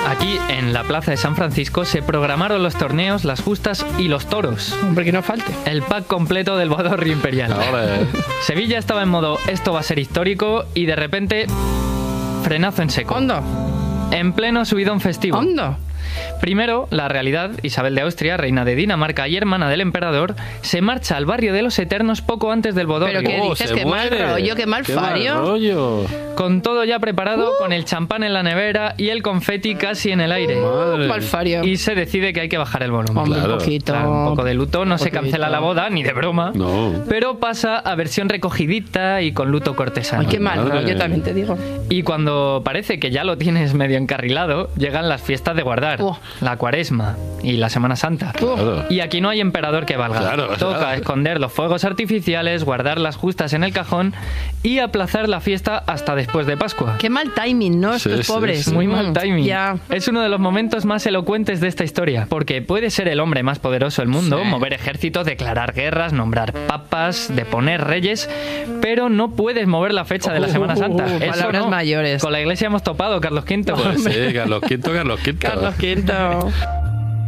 Aquí, en la plaza de San Francisco, se programaron los torneos, las justas y los toros. Hombre, que no falte. El pack completo del Bodorrio Imperial. Sevilla estaba en modo esto va a ser histórico y de repente frenazo en seco. ¿Hondo? En pleno subidón festivo. ¿Hondo? Primero, la realidad, Isabel de Austria, reina de Dinamarca y hermana del emperador, se marcha al barrio de los Eternos poco antes del Bodorrio. ¿Pero qué dices? Qué mal rollo, qué mal fario. Con todo ya preparado, con el champán en la nevera y el confeti casi en el aire. Mal fario. Y se decide que hay que bajar el volumen. Hombre, un poquito. Claro, un poco de luto, no se cancela la boda, ni de broma. No. Pero pasa a versión recogidita y con luto cortesano. Ay, qué mal rollo, también te digo. Y cuando parece que ya lo tienes medio encarrilado, llegan las fiestas de guardar. La Cuaresma y la Semana Santa. Claro. Y aquí no hay emperador que valga. Claro, Toca esconder los fuegos artificiales, guardar las justas en el cajón y aplazar la fiesta hasta después de Pascua. Qué mal timing, ¿no? Estos pobres. Muy mal timing. Ya. Es uno de los momentos más elocuentes de esta historia, porque puede ser el hombre más poderoso del mundo, mover ejércitos, declarar guerras, nombrar papas, deponer reyes, pero no puedes mover la fecha de la Semana Santa. Eso palabras no. mayores. Con la Iglesia hemos topado, Carlos V. Pues sí, Carlos V. Carlos V.